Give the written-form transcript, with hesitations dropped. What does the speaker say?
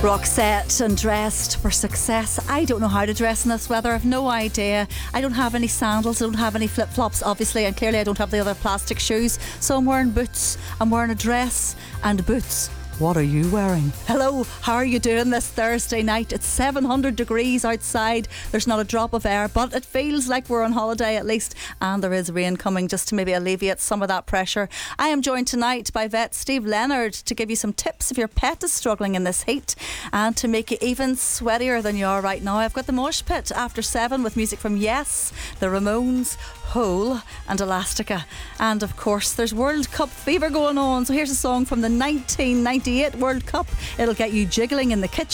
Roxette and Dressed for Success. I don't know how to dress in this weather. I've no idea. I don't have any sandals. I don't have any flip-flops, obviously, and clearly I don't have the other plastic shoes. So I'm wearing boots. I'm wearing a dress and boots. What are you wearing? Hello, how are you doing this Thursday night? It's 700 degrees outside. There's not a drop of air, but it feels like we're on holiday at least. And there is rain coming just to maybe alleviate some of that pressure. I am joined tonight by vet Steve Leonard to give you some tips if your pet is struggling in this heat and to make you even sweatier than you are right now. I've got the Mosh Pit after 7 with music from Yes, the Ramones, Hole and Elastica. And of course there's World Cup fever going on. So here's a song from the 1998 World Cup. It'll get you jiggling in the kitchen.